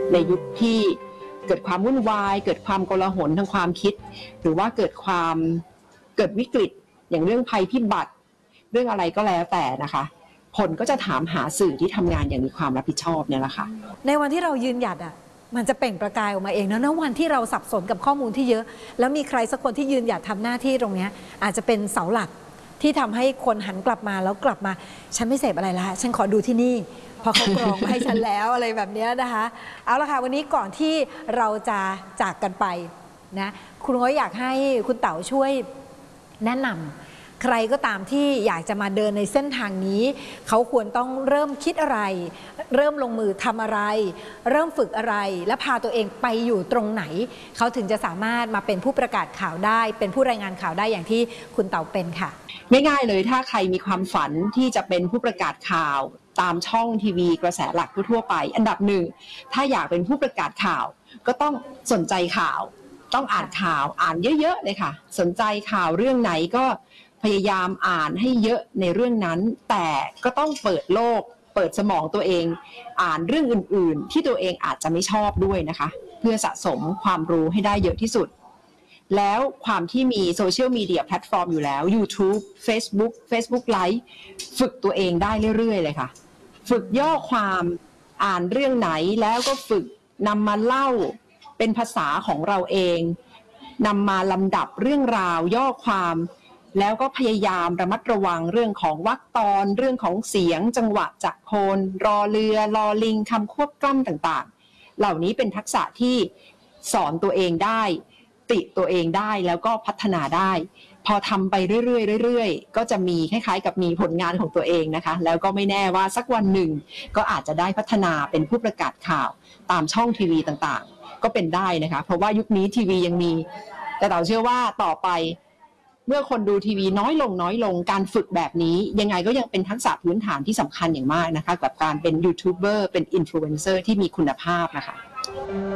ในยุคที่เกิดความวุ่นวายเกิดความโกลาหลทางความคิดหรือว่าเกิดวิกฤตอย่างเรื่องภัยพิบัติเรื่องอะไรก็แล้วแต่นะคะคนก็จะถามหาสื่อที่ทำงานอย่างมีความรับผิดชอบเนี่ยแหละค่ะในวันที่เรายืนหยัดมันจะเปล่งประกายออกมาเองนะวันที่เราสับสนกับข้อมูลที่เยอะแล้วมีใครสักคนที่ยืนหยัดทำหน้าที่ตรงนี้อาจจะเป็นเสาหลักที่ทำให้คนหันกลับมาแล้วกลับมาฉันไม่เสพอะไรละฉันขอดูที่นี่พอเขากรองมาให้ฉันแล้วอะไรแบบนี้นะคะเอาละค่ะวันนี้ก่อนที่เราจะจากกันไปนะคุณก็อยากให้คุณเต๋าช่วยแนะนำใครก็ตามที่อยากจะมาเดินในเส้นทางนี้เขาควรต้องเริ่มคิดอะไรเริ่มลงมือทำอะไรเริ่มฝึกอะไรและพาตัวเองไปอยู่ตรงไหนเขาถึงจะสามารถมาเป็นผู้ประกาศข่าวได้เป็นผู้รายงานข่าวได้อย่างที่คุณเต๋าเป็นค่ะง่ายๆเลยถ้าใครมีความฝันที่จะเป็นผู้ประกาศข่าวตามช่องทีวีกระแสหลักทั่วไปอันดับหนึ่งถ้าอยากเป็นผู้ประกาศข่าวก็ต้องสนใจข่าวต้องอ่านข่าวอ่านเยอะๆเลยค่ะสนใจข่าวเรื่องไหนก็พยายามอ่านให้เยอะในเรื่องนั้นแต่ก็ต้องเปิดโลกเปิดสมองตัวเองอ่านเรื่องอื่นๆที่ตัวเองอาจจะไม่ชอบด้วยนะคะเพื่อสะสมความรู้ให้ได้เยอะที่สุดแล้วความที่มีโซเชียลมีเดียแพลตฟอร์มอยู่แล้ว YouTube Facebook Live ฝึกตัวเองได้เรื่อยๆเลยค่ะฝึกย่อความอ่านเรื่องไหนแล้วก็ฝึกนำมาเล่าเป็นภาษาของเราเองนำมาลำดับเรื่องราวย่อความแล้วก็พยายามระมัดระวังเรื่องของวรรคตอนเรื่องของเสียงจังหวะจักรโคนรอเรือรอลิงคำควบกล้ำต่างๆเหล่านี้เป็นทักษะที่สอนตัวเองได้ติตัวเองได้แล้วก็พัฒนาได้พอทำไปเรื่อยๆก็จะมีคล้ายๆกับมีผลงานของตัวเองนะคะแล้วก็ไม่แน่ว่าสักวันหนึ่งก็อาจจะได้พัฒนาเป็นผู้ประกาศข่าวตามช่องทีวีต่างๆก็เป็นได้นะคะเพราะว่ายุคนี้ทีวียังมีแต่เราเชื่อว่าต่อไปเมื่อคนดูทีวีน้อยลงการฝึกแบบนี้ยังไงก็ยังเป็นทักษะพื้นฐานที่สำคัญอย่างมากนะคะกับการเป็นยูทูบเบอร์เป็นอินฟลูเอนเซอร์ที่มีคุณภาพนะคะ